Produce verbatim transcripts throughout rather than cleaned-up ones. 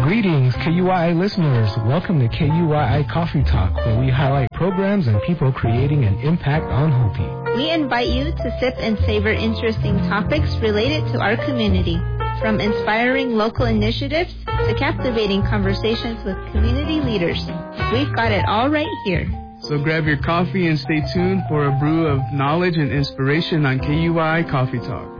Greetings, K U I I listeners. Welcome to K U I I Coffee Talk, where we highlight programs and people creating an impact on Hopi. We invite you to sip and savor interesting topics related to our community, from inspiring local initiatives to captivating conversations with community leaders. We've got it all right here. So grab your coffee and stay tuned for a brew of knowledge and inspiration on K U I I Coffee Talk.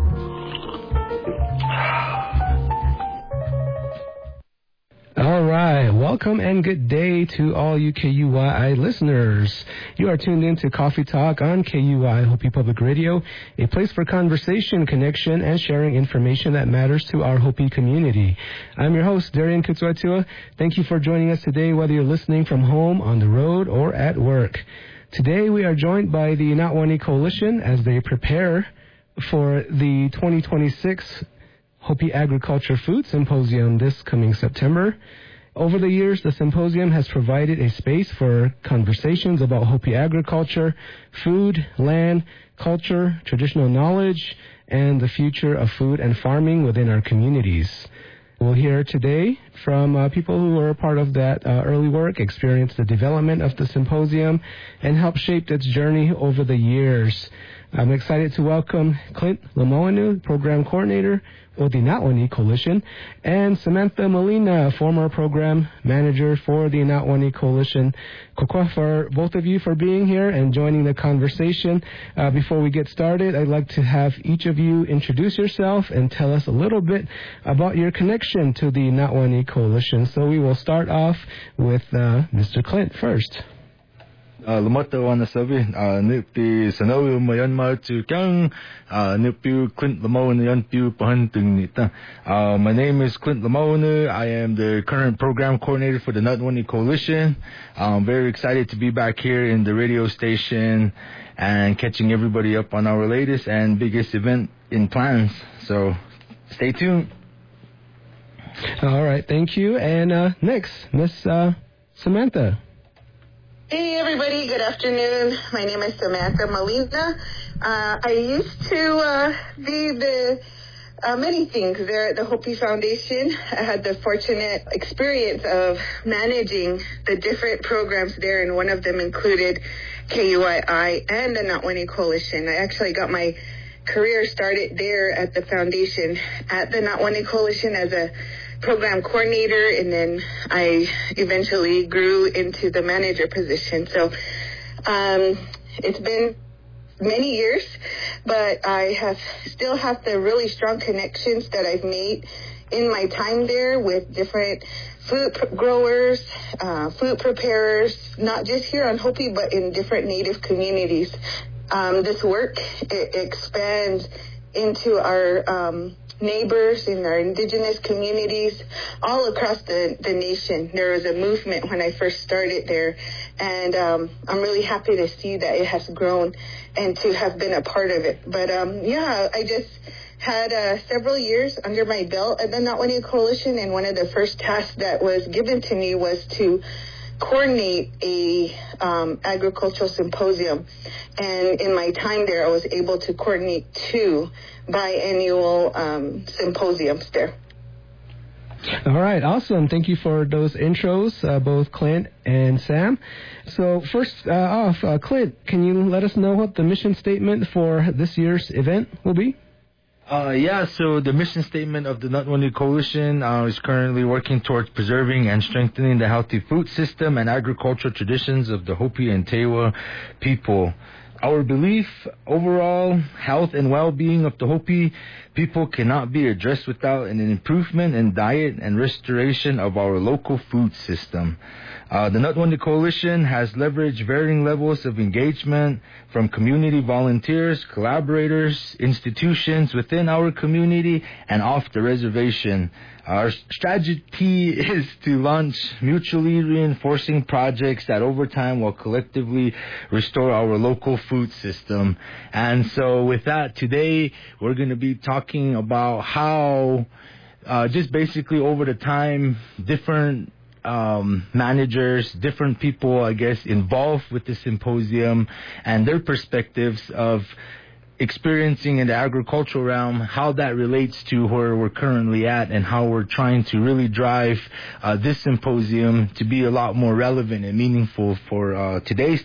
All right, welcome and good day to all you K U I I listeners. You are tuned in to Coffee Talk on K U I I Hopi Public Radio, a place for conversation, connection, and sharing information that matters to our Hopi community. I'm your host, Darian Kutsuatua. Thank you for joining us today, whether you're listening from home, on the road, or at work. Today, we are joined by the Natwani Coalition as they prepare for the twenty twenty-six Hopi Agriculture Food Symposium this coming September. Over the years, the symposium has provided a space for conversations about Hopi agriculture, food, land, culture, traditional knowledge, and the future of food and farming within our communities. We'll hear today from uh, people who were a part of that uh, early work, experienced the development of the symposium, and helped shape its journey over the years. I'm excited to welcome Clint Lemoinu, Program Coordinator with the Natwani Coalition, and Samantha Molina, former Program Manager for the Natwani Coalition. Kokwa for both of you for being here and joining the conversation. Uh, before we get started, I'd like to have each of you introduce yourself and tell us a little bit about your connection to the Natwani Coalition. So we will start off with uh, Mister Clint first. Lamota Wanasabi, Nipti Sanoyu Mayanma to Kang, Nipu Clint Lamona Yanpu Pahantung Nita. My name is Clint Lamona. I am the current program coordinator for the Natwani Coalition. I'm very excited to be back here in the radio station and catching everybody up on our latest and biggest event in plans. So stay tuned. All right, thank you. And uh, next, Miss uh, Samantha. Hey everybody, good afternoon. My name is Samantha Molina. Uh, I used to uh, be the uh, many things there at the Hopi Foundation. I had the fortunate experience of managing the different programs there, and one of them included K U I I and the Natwani Coalition. I actually got my career started there at the foundation at the Natwani Coalition as a program coordinator, and then I eventually grew into the manager position. So um, it's been many years, but I have still have the really strong connections that I've made in my time there with different food pr- growers, uh, food preparers, not just here on Hopi, but in different Native communities. Um, this work, it expands into our um, neighbors in our indigenous communities all across the, the nation. There was a movement when I first started there, and um, I'm really happy to see that it has grown and to have been a part of it. But um, yeah, I just had uh, several years under my belt at the Natwani Coalition, and one of the first tasks that was given to me was to coordinate a um, agricultural symposium. And in my time there, I was able to coordinate two biannual um, symposiums there. All right, awesome. Thank you for those intros, uh, both Clint and Sam. So first uh, off, uh, Clint, can you let us know what the mission statement for this year's event will be? Uh, yeah, so the mission statement of the Natwani Coalition uh, is currently working towards preserving and strengthening the healthy food system and agricultural traditions of the Hopi and Tewa people. Our belief, overall health and well-being of the Hopi people cannot be addressed without an improvement in diet and restoration of our local food system. Uh, the Natwani Coalition has leveraged varying levels of engagement from community volunteers, collaborators, institutions within our community, and off the reservation. Our strategy is to launch mutually reinforcing projects that over time will collectively restore our local food system. And so with that, today we're going to be talking about how uh, just basically over the time, different Um, managers, different people, I guess, involved with the symposium and their perspectives of experiencing in the agricultural realm, how that relates to where we're currently at, and how we're trying to really drive uh, this symposium to be a lot more relevant and meaningful for uh, today's